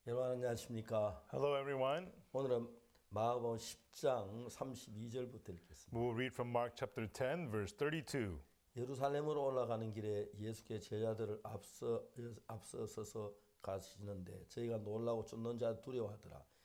여러분 안녕하십니까? Hello, everyone. 오늘은 마가복음 10장 32절부터 읽겠습니다. We will read from Mark chapter 10, verse 32. 예루살렘으로 올라가는 길에 예수께 제자들을 앞서서서 가시는데 저희가 놀라고 쫓는 자 두려워하더라.